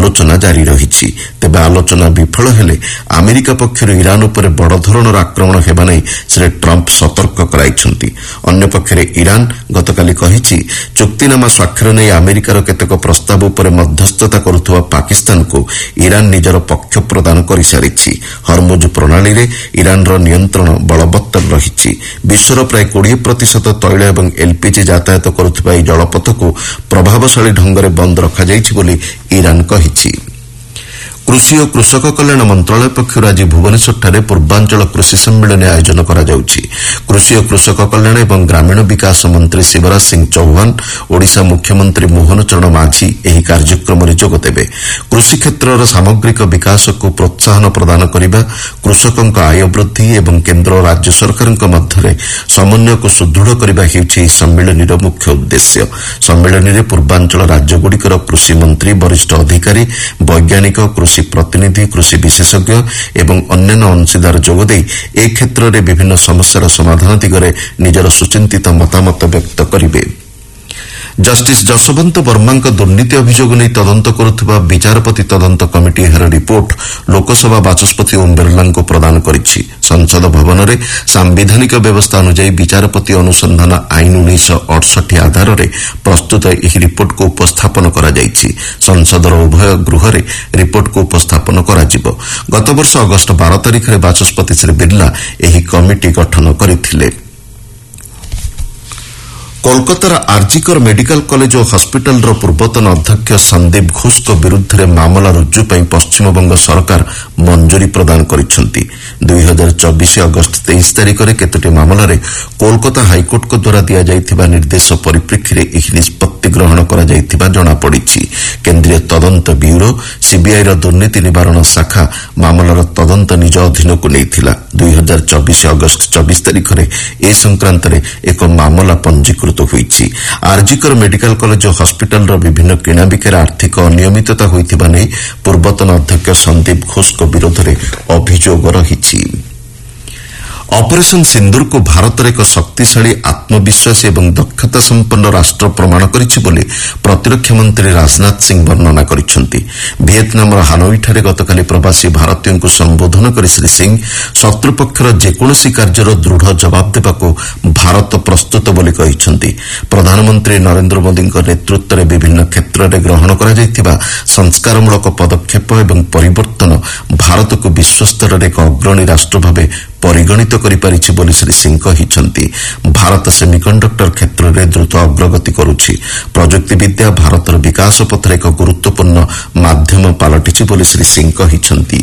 ଆଲୋଚନା ଜାରି ରହିଛି। ତେବେ ଆଲୋଚନା ବିଫଳ ହେଲେ ଆମେରିକା ପକ୍ଷରୁ ଇରାନ ଉପରେ ବଡ଼ ଧରଣର ଆକ୍ରମଣ ହେବା ନେଇ ଶ୍ରୀ ଟ୍ରମ୍ପ ସତର୍କ କରାଇଛନ୍ତି। ଅନ୍ୟପକ୍ଷରେ ଇରାନ ଗତକାଲି କହିଛି ଚୁକ୍ତିନାମା ସ୍ୱାକ୍ଷର ନେଇ ଆମେରିକାର କେତେକ ପ୍ରସ୍ତାବ ଉପରେ ମଧ୍ୟସ୍ଥତା କରୁଥିବା ପାକିସ୍ତାନକୁ ଇରାନ ନିଜର ପକ୍ଷ ପ୍ରଦାନ କରିସାରିଛି। ହରମୁଜ୍ ପ୍ରଣାଳୀରେ ଇରାନର ନିୟନ୍ତ୍ରଣ ବଳବତ୍ତର ରହିଛି। ବିଶ୍ୱର ପ୍ରାୟ 20% ତୈଳ ଏବଂ ଏଲ୍ପିଜି ଯାତାୟାତ କରୁଥିବା ଏହି ଜଳପଥକୁ ପ୍ରଭାବଶାଳୀ ଢଙ୍ଗରେ ବନ୍ଦ ରଖାଯାଇଛି ବୋଲି ଇରାନ କହିଛି। କୃଷି ଓ କୃଷକ କଲ୍ୟାଣ ମନ୍ତ୍ରଣାଳୟ ପକ୍ଷରୁ ଆଜି ଭୁବନେଶ୍ୱରଠାରେ ପୂର୍ବାଞ୍ଚଳ କୃଷି ସମ୍ମିଳନୀ ଆୟୋଜନ କରାଯାଉଛି। କୃଷି ଓ କୃଷକ କଲ୍ୟାଣ ଏବଂ ଗ୍ରାମୀଣ ବିକାଶ ମନ୍ତ୍ରୀ ଶିବରାଜ ସିଂ ଚୌହାନ, ଓଡ଼ିଶା ମୁଖ୍ୟମନ୍ତ୍ରୀ ମୋହନ ଚରଣ ମାଝୀ ଏହି କାର୍ଯ୍ୟକ୍ରମରେ ଯୋଗଦେବେ। କୃଷି କ୍ଷେତ୍ରର ସାମଗ୍ରିକ ବିକାଶକୁ ପ୍ରୋତ୍ସାହନ ପ୍ରଦାନ କରିବା, କୃଷକଙ୍କ ଆୟ ବୃଦ୍ଧି ଏବଂ କେନ୍ଦ୍ର ଓ ରାଜ୍ୟ ସରକାରଙ୍କ ମଧ୍ୟରେ ସମନ୍ୱୟକୁ ସୁଦୃଢ଼ କରିବା ହେଉଛି ଏହି ସମ୍ମିଳନୀର ମୁଖ୍ୟ ଉଦ୍ଦେଶ୍ୟ। ସମ୍ମିଳନୀରେ ପୂର୍ବାଞ୍ଚଳ ରାଜ୍ୟଗୁଡ଼ିକର କୃଷିମନ୍ତ୍ରୀ, ବରିଷ୍ଠ ଅଧିକାରୀ, ବୈଜ୍ଞାନିକ, କୃଷି ପ୍ରତିନିଧି, କୃଷି ବିଶେଷଜ୍ଞ ଏବଂ ଅନ୍ୟାନ୍ୟ ଅଂଶୀଦାର ଯୋଗଦେଇ ଏ କ୍ଷେତ୍ରରେ ବିଭିନ୍ନ ସମସ୍ୟାର ସମାଧାନ ଦିଗରେ ନିଜର ସୁଚିନ୍ତିତ ମତାମତ ବ୍ୟକ୍ତ କରିବେ। ଜଷ୍ଟିସ୍ ଯଶବନ୍ତ ବର୍ମାଙ୍କ ଦୁର୍ନୀତି ଅଭିଯୋଗ ନେଇ ତଦନ୍ତ କରୁଥିବା ବିଚାରପତି ତଦନ୍ତ କମିଟି ଏହାର ରିପୋର୍ଟ ଲୋକସଭା ବାଚସ୍ପତି ଓମ୍ ବିର୍ଲାଙ୍କୁ ପ୍ରଦାନ କରିଛି। ସଂସଦ ଭବନରେ ସାମ୍ବିଧାନିକ ବ୍ୟବସ୍ଥା ଅନୁଯାୟୀ ବିଚାରପତି ଅନୁସନ୍ଧାନ ଆଇନ 1968 ଆଧାରରେ ପ୍ରସ୍ତୁତ ଏହି ରିପୋର୍ଟକୁ ଉପସ୍ଥାପନ କରାଯାଇଛି। ସଂସଦର ଉଭୟ ଗୃହରେ ରିପୋର୍ଟକୁ ଉପସ୍ଥାପନ କରାଯିବ। ଗତବର୍ଷ ଅଗଷ୍ଟ 12 ତାରିଖରେ ବାଚସ୍ପତି ଶ୍ରୀ ବିର୍ଲା ଏହି କମିଟି ଗଠନ କରିଥିଲେ। କୋଲକାତାର ଆର୍ଜିକର ମେଡିକାଲ କଲେଜ ଓ ହସ୍ପିଟାଲର ପୂର୍ବତନ ଅଧ୍ୟକ୍ଷ ସନ୍ଦୀପ ଘୋଷଙ୍କ ବିରୁଦ୍ଧରେ ମାମଲା ରୁଜୁ ପାଇଁ ପଶ୍ଚିମବଙ୍ଗ ସରକାର ମଞ୍ଜୁରୀ ପ୍ରଦାନ କରିଛନ୍ତି। 2024 ଅଗଷ୍ଟ 23 ତାରିଖରେ କେତୋଟି ମାମଲାରେ କୋଲକାତା ହାଇକୋର୍ଟଙ୍କ ଦ୍ୱାରା ଦିଆଯାଇଥିବା ନିର୍ଦ୍ଦେଶ ପରିପ୍ରେକ୍ଷୀରେ ଏହି ନିଷ୍ପତ୍ତି ଗ୍ରହଣ କରାଯାଇଥିବା ଜଣାପଡ଼ିଛି। କେନ୍ଦ୍ରୀୟ ତଦନ୍ତ ବ୍ୟୁରୋ ସିବିଆଇର ଦୁର୍ନୀତି ନିବାରଣ ଶାଖା ମାମଲାର ତଦନ୍ତ ନିଜ ଅଧୀନକୁ ନେଇଥିଲା। 2024 ଅଗଷ୍ଟ 24 ତାରିଖରେ ଏ ସଂକ୍ରାନ୍ତରେ ଏକ ମାମଲା ପଞ୍ଜୀକୃତ ହୋଇଛି। ଆର୍ଜିକର ମେଡିକାଲ କଲେଜ ଓ ହସ୍ପିଟାଲର ବିଭିନ୍ନ କିଣାବିକାରେ ଆର୍ଥିକ ଅନିୟମିତତା ହୋଇଥିବା ନେଇ ପୂର୍ବତନ ଅଧ୍ୟକ୍ଷ ସନ୍ଦୀପ ଘୋଷଙ୍କ ବିରୋଧରେ ଅଭିଯୋଗ ରହିଛି। ଅପରେସନ ସିନ୍ଦୁରକୁ ଭାରତର ଏକ ଶକ୍ତିଶାଳୀ, ଆତ୍ମବିଶ୍ୱାସୀ ଏବଂ ଦକ୍ଷତା ସମ୍ପନ୍ନ ରାଷ୍ଟ୍ର ପ୍ରମାଣ କରିଛି ବୋଲି ପ୍ରତିରକ୍ଷା ମନ୍ତ୍ରୀ ରାଜନାଥ ସିଂ ବର୍ଣ୍ଣନା କରିଛନ୍ତି। ଭିଏତନାମର ହାନୋଇଠାରେ ଗତକାଲି ପ୍ରବାସୀ ଭାରତୀୟଙ୍କୁ ସମ୍ବୋଧନ କରି ଶ୍ରୀ ସିଂ ଶତ୍ରୁପକ୍ଷର ଯେକୌଣସି କାର୍ଯ୍ୟର ଦୃଢ଼ ଜବାବ ଦେବାକୁ ଭାରତ ପ୍ରସ୍ତୁତ ବୋଲି କହିଛନ୍ତି। ପ୍ରଧାନମନ୍ତ୍ରୀ ନରେନ୍ଦ୍ର ମୋଦିଙ୍କ ନେତୃତ୍ୱରେ ବିଭିନ୍ନ କ୍ଷେତ୍ରରେ ଗ୍ରହଣ କରାଯାଇଥିବା ସଂସ୍କାରମୂଳକ ପଦକ୍ଷେପ ଏବଂ ପରିବର୍ତ୍ତନ ଭାରତକୁ ବିଶ୍ୱସ୍ତରରେ ଏକ ଅଗ୍ରଣୀ ରାଷ୍ଟ୍ର ଭାବେ ପରିଗଣିତ କରିପାରିଛି ବୋଲି ଶ୍ରୀ ସିଂ କହିଛନ୍ତି। ଭାରତ ସେମିକଣ୍ଡକ୍ଟର କ୍ଷେତ୍ରରେ ଦ୍ରୁତ ଅଗ୍ରଗତି କରୁଛି। ପ୍ରଯୁକ୍ତିବିଦ୍ୟା ଭାରତର ବିକାଶ ପଥରେ ଏକ ଗୁରୁତ୍ୱପୂର୍ଣ୍ଣ ମାଧ୍ୟମ ପାଲଟିଛି ବୋଲି ଶ୍ରୀ ସିଂ କହିଛନ୍ତି।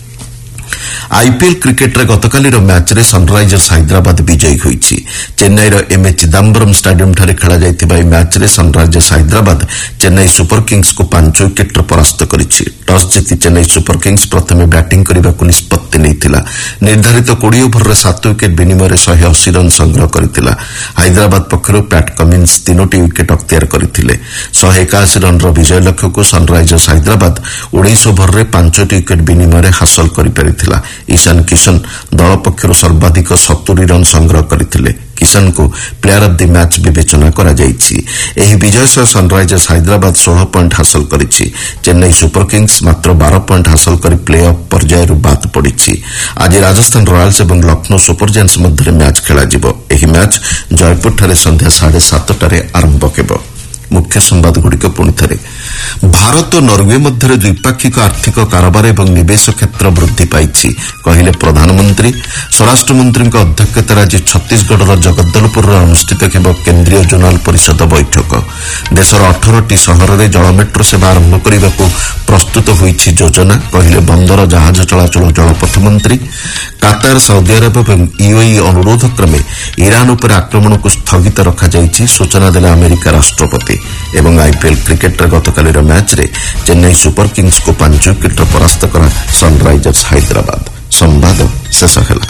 ଆଇପିଏଲ୍ କ୍ରିକେଟରେ ଗତକାଲିର ମ୍ୟାଚ୍ରେ ସନ୍ରାଇଜର୍ସ ହାଇଦ୍ରାବାଦ ବିଜୟୀ ହୋଇଛି। ଚେନ୍ନାଇର ଏମ୍ଏ ଚିଦାମ୍ବରମ୍ ଷ୍ଟାଡିୟମ୍ଠାରେ ଖେଳାଯାଇଥିବା ଏହି ମ୍ୟାଚ୍ରେ ସନ୍ରାଇଜର୍ସ ହାଇଦ୍ରାବାଦ ଚେନ୍ନାଇ ସୁପର କିଙ୍ଗ୍ସକୁ 5 ୱିକେଟ୍ରେ ପରାସ୍ତ କରିଛି। ଟସ୍ ଜିତି ଚେନ୍ନାଇ ସୁପର କିଙ୍ଗ୍ସ ପ୍ରଥମେ ବ୍ୟାଟିଂ କରିବାକୁ ନିଷ୍ପତ୍ତି ନେଇଥିଲା। ନିର୍ଦ୍ଧାରିତ 20 ଓଭରରେ 7 ୱିକେଟ୍ ବିନିମୟରେ 180 ରନ୍ ସଂଗ୍ରହ କରିଥିଲା। ହାଇଦ୍ରାବାଦ ପକ୍ଷରୁ ପ୍ୟାଟ୍ କମିନ୍ସ 3ଟି ୱିକେଟ୍ ଅକ୍ତିଆର କରିଥିଲେ। 181 ରନ୍ର ବିଜୟ ଲକ୍ଷ୍ୟକୁ ସନ୍ରାଇଜର୍ସ ହାଇଦ୍ରାବାଦ 19 ଓଭରରେ 5ଟି ୱିକେଟ୍ ବିନିମୟରେ ହାସଲ କରିପାରିଥିଲା। ଇଶାନ କିଶନ ଦଳ ପକ୍ଷରୁ ସର୍ବାଧିକ 70 ରନ୍ ସଂଗ୍ରହ କରିଥିଲେ। କିଶନଙ୍କୁ ପ୍ଲେୟାର ଅଫ୍ ଦି ମ୍ୟାଚ୍ ବିବେଚନା କରାଯାଇଛି। ଏହି ବିଜୟ ସହ ସନ୍ରାଇଜର୍ସ ହାଇଦ୍ରାବାଦ 16 ପଏଣ୍ଟ ହାସଲ କରିଛି। ଚେନ୍ନାଇ ସୁପର କିଙ୍ଗ୍ସ ମାତ୍ର 12 ପଏଣ୍ଟ ହାସଲ କରି ପ୍ଲେ ଅଫ୍ ପର୍ଯ୍ୟାୟରୁ ବାଦ ପଡ଼ିଛି। ଆଜି ରାଜସ୍ଥାନ ରୟାଲ୍ସ ଏବଂ ଲକ୍ଷ୍ନୌ ସୁପର ଜାୟାଣ୍ଟସ୍ ମଧ୍ୟରେ ମ୍ୟାଚ୍ ଖେଳାଯିବ। ଏହି ମ୍ୟାଚ୍ ଜୟପୁରଠାରେ ସନ୍ଧ୍ୟା 7:30ଟାରେ ଆରମ୍ଭ ହେବ। ମୁଖ୍ୟ ସମ୍ବାଦଗୁଡ଼ିକ ପୁଣିଥରେ। ଭାରତ ଓ ନରୱେ ମଧ୍ୟରେ ଦ୍ୱିପାକ୍ଷିକ ଆର୍ଥିକ କାରବାର ଏବଂ ନିବେଶ କ୍ଷେତ୍ର ବୃଦ୍ଧି ପାଇଛି କହିଲେ ପ୍ରଧାନମନ୍ତ୍ରୀ। ସ୍ୱରାଷ୍ଟ୍ରମନ୍ତ୍ରୀଙ୍କ ଅଧ୍ୟକ୍ଷତାରେ ଆଜି ଛତିଶଗଡ଼ର ଜଗଦଲପୁରରେ ଅନୁଷ୍ଠିତ ହେବ କେନ୍ଦ୍ରୀୟ ଜୋନାଲ ପରିଷଦ ବୈଠକ। ଦେଶର 18ଟି ସହରରେ ଜଳମେଟ୍ରୋ ସେବା ଆରମ୍ଭ କରିବାକୁ ପ୍ରସ୍ତୁତ ହୋଇଛି ଯୋଜନା କହିଲେ ବନ୍ଦର ଜାହାଜ ଚଳାଚଳ ଜଳପଥ ମନ୍ତ୍ରୀ। କାତାର, ସାଉଦି ଆରବ ଏବଂ ୟୁଏଇ ଅନୁରୋଧ କ୍ରମେ ଇରାନ ଉପରେ ଆକ୍ରମଣକୁ ସ୍ଥଗିତ ରଖାଯାଇଛି ସୂଚନା ଦେଲେ ଆମେରିକା ରାଷ୍ଟ୍ରପତି। ଏବଂ ଆଇପିଏଲ୍ କ୍ରିକେଟରେ ଗତକାଲିର ମ୍ୟାଚ୍ରେ ଚେନ୍ନାଇ ସୁପର କିଙ୍ଗ୍ସକୁ 5 ୱିକେଟ୍ରେ ପରାସ୍ତ କଲା ସନ୍ରାଇଜର୍ସ ହାଇଦ୍ରାବାଦ। ସମ୍ବାଦ ଶେଷ ହେଲା।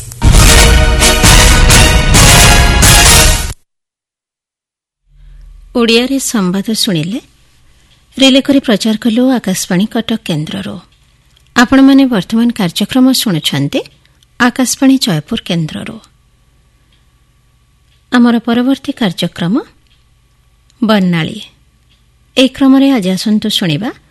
ଓଡ଼ିଆରେ ସମ୍ବାଦ ଶୁଣିଲେ ରିଲେ କରି ପ୍ରଚାର କଲୁ ଆକାଶବାଣୀ କଟକ କେନ୍ଦ୍ରରୁ। ଆପଣମାନେ ବର୍ତ୍ତମାନ କାର୍ଯ୍ୟକ୍ରମ ଶୁଣୁଛନ୍ତି ଆକାଶବାଣୀ ଜୟପୁର କେନ୍ଦ୍ରରୁ। ଆମର ପରବର୍ତ୍ତୀ କାର୍ଯ୍ୟକ୍ରମ ବର୍ଣ୍ଣାଳୀ। ଏହି କ୍ରମରେ ଆଜି ଆସନ୍ତୁ ଶୁଣିବା